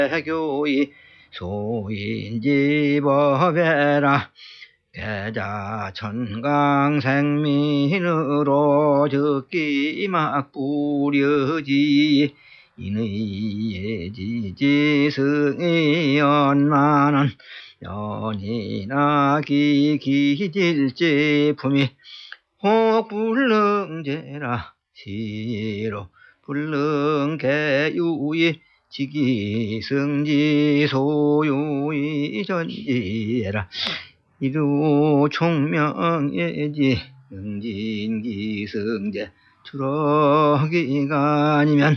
교의 소인지법에라 계자 천강생민으로 적기 막 부려지 인의 지지승이 연만한 연이나 기질제품이 혹불능제라 시로 불능계유의 지기승지 소유의 전지라 이루 총명예지 응진기승제 추러기간이면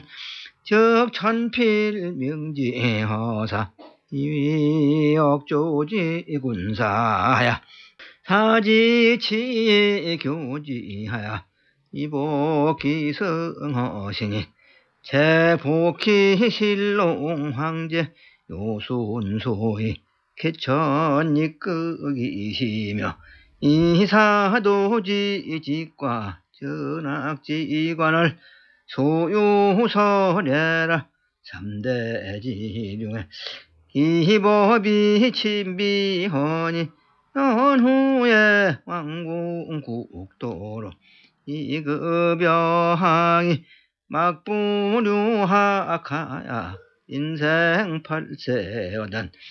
적천필명지허사 이위역조지군사야 사지치에 교지하야 이복기성허시니 제복희실롱황제 요순소의 개천이끄기시며 이사도지직과 전학지관을 소유설해라 삼대지룡에 이법이 친비허니 연후에 왕궁국도로 이급여항이 막부류학하야 인생 8세여든